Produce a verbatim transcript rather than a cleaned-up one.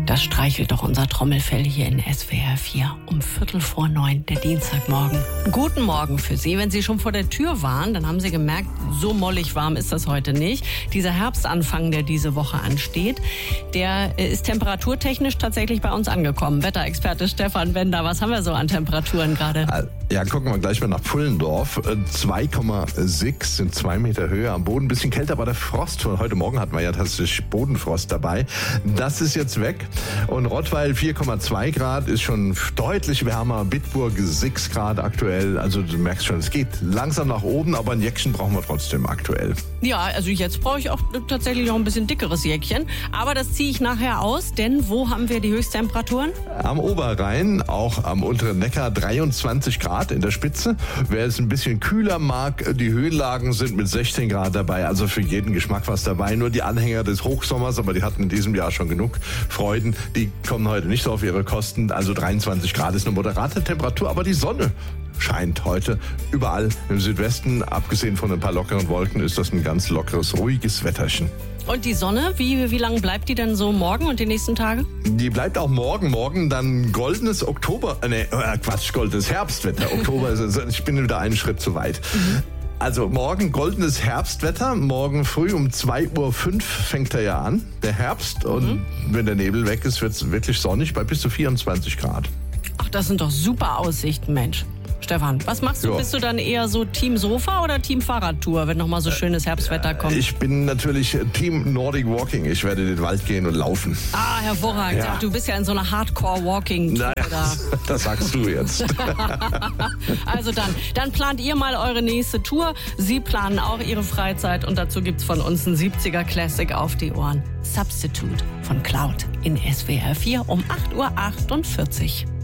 Das streichelt doch unser Trommelfell hier in S W R vier um Viertel vor neun, der Dienstagmorgen. Guten Morgen für Sie. Wenn Sie schon vor der Tür waren, dann haben Sie gemerkt, so mollig warm ist das heute nicht. Dieser Herbstanfang, der diese Woche ansteht, der ist temperaturtechnisch tatsächlich bei uns angekommen. Wetterexperte Stefan Bender, was haben wir so an Temperaturen gerade? Ja, gucken wir gleich mal nach Pfullendorf. zwei Komma sechs sind zwei Meter Höhe am Boden. Ein bisschen kälter, aber der Frost von heute Morgen hatten wir ja tatsächlich Bodenfrost dabei. Das ist jetzt weg. Und Rottweil vier Komma zwei Grad ist schon deutlich wärmer. Bitburg sechs Grad aktuell. Also du merkst schon, es geht langsam nach oben, aber ein Jäckchen brauchen wir trotzdem aktuell. Ja, also jetzt brauche ich auch tatsächlich noch ein bisschen dickeres Jäckchen. Aber das ziehe ich nachher aus, denn wo haben wir die Höchsttemperaturen? Am Oberrhein, auch am unteren Neckar, dreiundzwanzig Grad in der Spitze. Wer es ein bisschen kühler mag, die Höhenlagen sind mit sechzehn Grad dabei. Also für jeden Geschmack was dabei. Nur die Anhänger des Hochsommers, aber die hatten in diesem Jahr schon genug Freuden. Die kommen heute nicht so auf ihre Kosten. Also dreiundzwanzig Grad ist eine moderate Temperatur, aber die Sonne scheint heute überall im Südwesten. Abgesehen von ein paar lockeren Wolken ist das ein ganz lockeres, ruhiges Wetterchen. Und die Sonne, wie, wie lange bleibt die denn so morgen und die nächsten Tage? Die bleibt auch morgen. Morgen dann goldenes Oktober, äh, nee, äh, Quatsch, goldenes Herbstwetter. Oktober ist, ich bin wieder einen Schritt zu weit. Mhm. Also morgen goldenes Herbstwetter. Morgen früh um zwei Uhr fünf fängt er ja an, der Herbst. Und mhm. wenn der Nebel weg ist, wird es wirklich sonnig bei bis zu vierundzwanzig Grad. Ach, das sind doch super Aussichten, Mensch. Stefan, was machst du? Ja. Bist du dann eher so Team Sofa oder Team Fahrradtour, wenn nochmal so schönes Herbstwetter kommt? Ich bin natürlich Team Nordic Walking. Ich werde in den Wald gehen und laufen. Ah, hervorragend. Ja. Du bist ja in so einer Hardcore-Walking-Tour naja, da. Das sagst du jetzt. Also dann, dann plant ihr mal eure nächste Tour. Sie planen auch ihre Freizeit und dazu gibt's von uns ein siebziger Classic auf die Ohren. Substitute von Cloud in S W R vier um acht Uhr achtundvierzig.